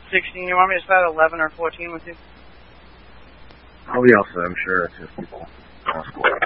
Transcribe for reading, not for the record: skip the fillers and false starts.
16. You want me to start 11 or 14 with you? Oh, yes, I'm sure it's just people.